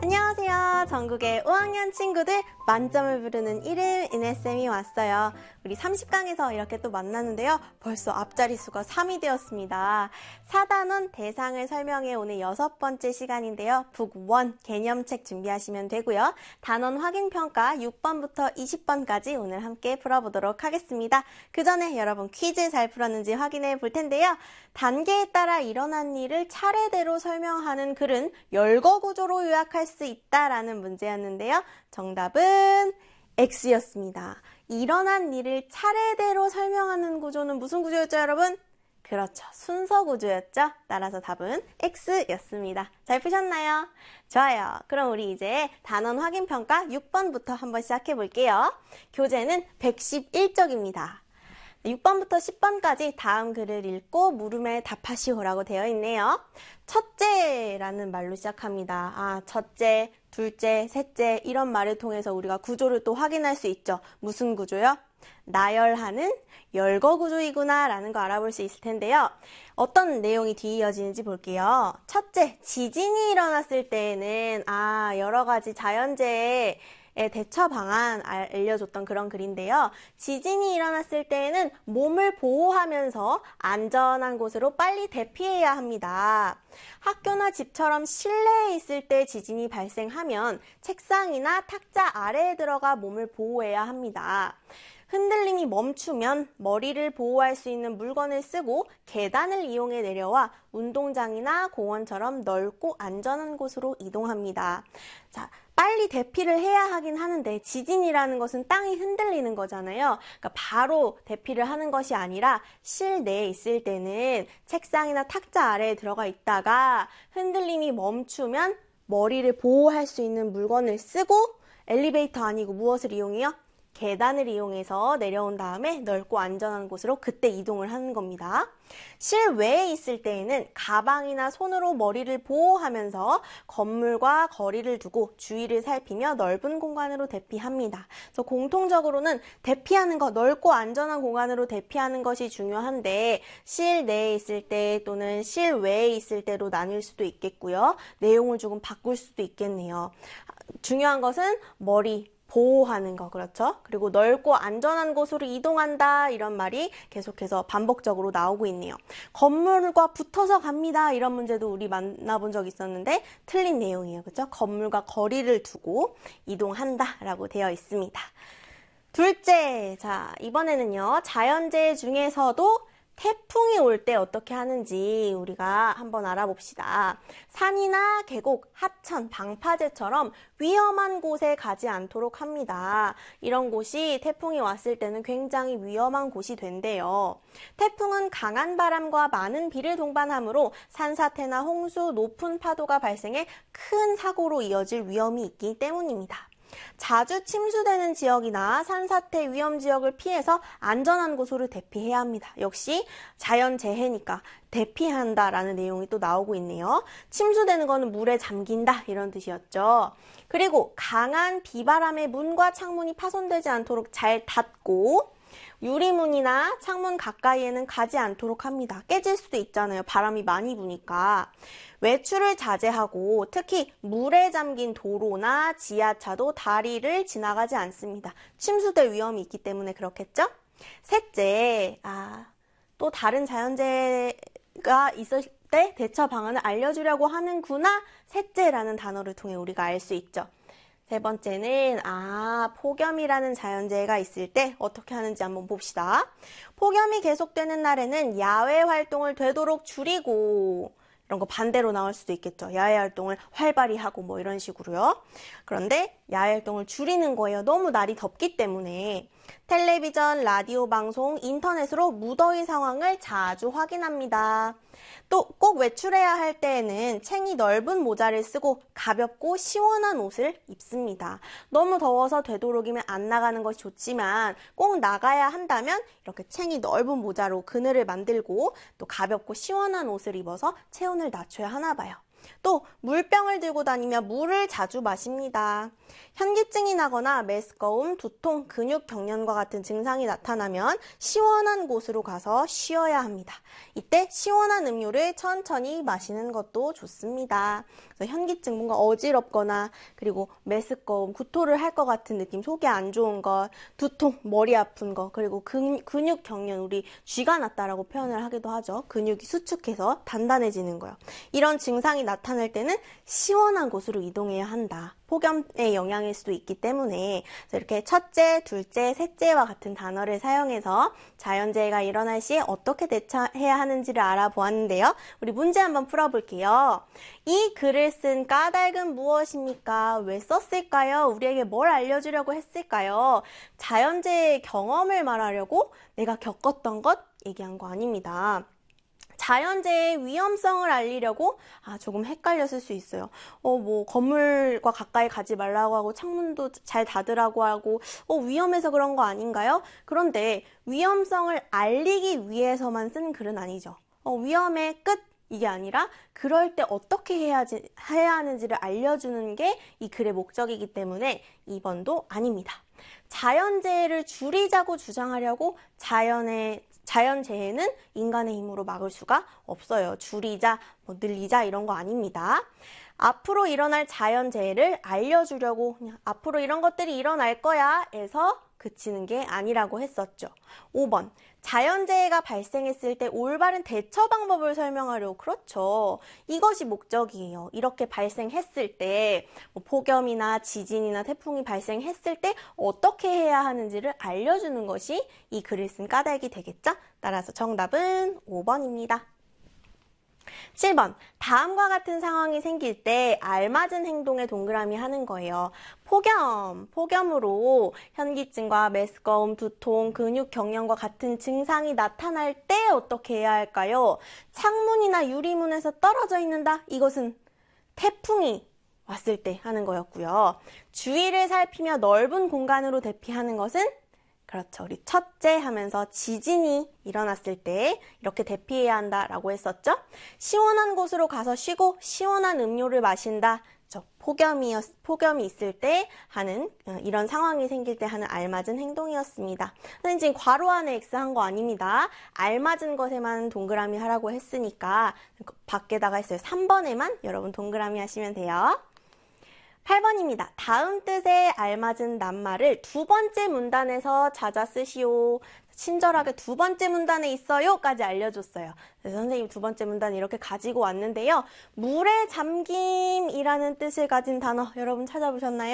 안녕하세요. 전국의 5학년 친구들 만점을 부르는 이름 이내쌤이 왔어요. 우리 30강에서 이렇게 또 만났는데요. 벌써 앞자리수가 3이 되었습니다. 4단원 대상을 설명해 오는 6번째 시간인데요. 북 1 개념책 준비하시면 되고요. 단원 확인평가 6번부터 20번까지 오늘 함께 풀어보도록 하겠습니다. 그 전에 여러분 퀴즈 잘 풀었는지 확인해 볼 텐데요. 단계에 따라 일어난 일을 차례대로 설명하는 글은 열거 구조로 요약할 수 있다라는 문제였는데요. 정답은 X였습니다. 일어난 일을 차례대로 설명하는 구조는 무슨 구조였죠, 여러분? 그렇죠. 순서 구조였죠. 따라서 답은 X였습니다. 잘 푸셨나요? 좋아요. 그럼 우리 이제 단원 확인평가 6번부터 한번 시작해 볼게요. 교재는 111쪽입니다. 6번부터 10번까지 다음 글을 읽고 물음에 답하시오라고 되어 있네요. 첫째라는 말로 시작합니다. 첫째, 둘째, 셋째 이런 말을 통해서 우리가 구조를 또 확인할 수 있죠. 무슨 구조요? 나열하는 열거 구조이구나 라는 거 알아볼 수 있을 텐데요. 어떤 내용이 뒤이어지는지 볼게요. 첫째, 지진이 일어났을 때에는 여러 가지 자연재해의 대처 방안 알려줬던 그런 글인데요. 지진이 일어났을 때에는 몸을 보호하면서 안전한 곳으로 빨리 대피해야 합니다. 학교나 집처럼 실내에 있을 때 지진이 발생하면 책상이나 탁자 아래에 들어가 몸을 보호해야 합니다. 흔들림이 멈추면 머리를 보호할 수 있는 물건을 쓰고 계단을 이용해 내려와 운동장이나 공원처럼 넓고 안전한 곳으로 이동합니다. 자, 빨리 대피를 해야 하긴 하는데 지진이라는 것은 땅이 흔들리는 거잖아요. 그러니까 바로 대피를 하는 것이 아니라 실내에 있을 때는 책상이나 탁자 아래에 들어가 있다가 흔들림이 멈추면 머리를 보호할 수 있는 물건을 쓰고 엘리베이터 아니고 무엇을 이용해요? 계단을 이용해서 내려온 다음에 넓고 안전한 곳으로 그때 이동을 하는 겁니다. 실외에 있을 때에는 가방이나 손으로 머리를 보호하면서 건물과 거리를 두고 주위를 살피며 넓은 공간으로 대피합니다. 그래서 공통적으로는 대피하는 것, 넓고 안전한 공간으로 대피하는 것이 중요한데 실내에 있을 때 또는 실외에 있을 때로 나뉠 수도 있겠고요. 내용을 조금 바꿀 수도 있겠네요. 중요한 것은 머리, 보호하는 거, 그렇죠? 그리고 넓고 안전한 곳으로 이동한다 이런 말이 계속해서 반복적으로 나오고 있네요. 건물과 붙어서 갑니다 이런 문제도 우리 만나본 적 있었는데 틀린 내용이에요. 그렇죠? 건물과 거리를 두고 이동한다 라고 되어 있습니다. 둘째, 자 이번에는요. 자연재해 중에서도 태풍이 올 때 어떻게 하는지 우리가 한번 알아봅시다. 산이나 계곡, 하천, 방파제처럼 위험한 곳에 가지 않도록 합니다. 이런 곳이 태풍이 왔을 때는 굉장히 위험한 곳이 된대요. 태풍은 강한 바람과 많은 비를 동반하므로 산사태나 홍수, 높은 파도가 발생해 큰 사고로 이어질 위험이 있기 때문입니다. 자주 침수되는 지역이나 산사태 위험 지역을 피해서 안전한 곳으로 대피해야 합니다. 역시 자연재해니까 대피한다라는 내용이 또 나오고 있네요. 침수되는 거는 물에 잠긴다 이런 뜻이었죠. 그리고 강한 비바람에 문과 창문이 파손되지 않도록 잘 닫고 유리문이나 창문 가까이에는 가지 않도록 합니다. 깨질 수도 있잖아요. 바람이 많이 부니까. 외출을 자제하고 특히 물에 잠긴 도로나 지하차도 다리를 지나가지 않습니다. 침수될 위험이 있기 때문에 그렇겠죠? 셋째, 또 다른 자연재해가 있을 때 대처 방안을 알려주려고 하는구나. 셋째라는 단어를 통해 우리가 알 수 있죠. 세 번째는 폭염이라는 자연재해가 있을 때 어떻게 하는지 한번 봅시다. 폭염이 계속되는 날에는 야외 활동을 되도록 줄이고 이런 거 반대로 나올 수도 있겠죠. 야외 활동을 활발히 하고 뭐 이런 식으로요. 그런데 야외 활동을 줄이는 거예요. 너무 날이 덥기 때문에. 텔레비전, 라디오 방송, 인터넷으로 무더위 상황을 자주 확인합니다. 또 꼭 외출해야 할 때에는 챙이 넓은 모자를 쓰고 가볍고 시원한 옷을 입습니다. 너무 더워서 되도록이면 안 나가는 것이 좋지만 꼭 나가야 한다면 이렇게 챙이 넓은 모자로 그늘을 만들고 또 가볍고 시원한 옷을 입어서 체온을 낮춰야 하나 봐요. 또 물병을 들고 다니며 물을 자주 마십니다. 현기증이 나거나 메스꺼움, 두통, 근육 경련과 같은 증상이 나타나면 시원한 곳으로 가서 쉬어야 합니다. 이때 시원한 음료를 천천히 마시는 것도 좋습니다. 그래서 현기증, 뭔가 어지럽거나 그리고 메스꺼움, 구토를 할 것 같은 느낌, 속이 안 좋은 것, 두통, 머리 아픈 것, 그리고 근육 경련, 우리 쥐가 났다라고 표현을 하기도 하죠. 근육이 수축해서 단단해지는 거예요. 이런 증상이 나타날 때는 시원한 곳으로 이동해야 한다. 폭염의 영향일 수도 있기 때문에 이렇게 첫째, 둘째, 셋째와 같은 단어를 사용해서 자연재해가 일어날 시에 어떻게 대처해야 하는지를 알아보았는데요. 우리 문제 한번 풀어볼게요. 이 글을 쓴 까닭은 무엇입니까? 왜 썼을까요? 우리에게 뭘 알려주려고 했을까요? 자연재해의 경험을 말하려고 내가 겪었던 것 얘기한 거 아닙니다. 자연재해의 위험성을 알리려고 조금 헷갈렸을 수 있어요. 건물과 가까이 가지 말라고 하고 창문도 잘 닫으라고 하고 위험해서 그런 거 아닌가요? 그런데 위험성을 알리기 위해서만 쓴 글은 아니죠. 위험의 끝 이게 아니라 그럴 때 어떻게 해야 하는지를 알려주는 게 이 글의 목적이기 때문에 2번도 아닙니다. 자연재해를 줄이자고 주장하려고 자연재해는 인간의 힘으로 막을 수가 없어요. 줄이자, 늘리자 이런 거 아닙니다. 앞으로 일어날 자연재해를 알려주려고 그냥 앞으로 이런 것들이 일어날 거야 해서 그치는 게 아니라고 했었죠. 5번, 자연재해가 발생했을 때 올바른 대처 방법을 설명하려고. 그렇죠. 이것이 목적이에요. 이렇게 발생했을 때 폭염이나 지진이나 태풍이 발생했을 때 어떻게 해야 하는지를 알려주는 것이 이 글을 쓴 까닭이 되겠죠? 따라서 정답은 5번입니다. 7번, 다음과 같은 상황이 생길 때 알맞은 행동에 동그라미 하는 거예요. 폭염으로 현기증과 메스꺼움, 두통, 근육 경련과 같은 증상이 나타날 때 어떻게 해야 할까요? 창문이나 유리문에서 떨어져 있는다. 이것은 태풍이 왔을 때 하는 거였고요. 주위를 살피며 넓은 공간으로 대피하는 것은 그렇죠. 우리 첫째 하면서 지진이 일어났을 때 이렇게 대피해야 한다라고 했었죠. 시원한 곳으로 가서 쉬고 시원한 음료를 마신다. 폭염이 있을 때 하는 이런 상황이 생길 때 하는 알맞은 행동이었습니다. 선생님 지금 괄호 안에 X 한 거 아닙니다. 알맞은 것에만 동그라미 하라고 했으니까 밖에다가 했어요. 3번에만 여러분 동그라미 하시면 돼요. 8번입니다. 다음 뜻에 알맞은 낱말을 두 번째 문단에서 찾아 쓰시오. 친절하게 두 번째 문단에 있어요 까지 알려줬어요. 그래서 선생님 두 번째 문단을 이렇게 가지고 왔는데요. 물에 잠김이라는 뜻을 가진 단어 여러분 찾아보셨나요?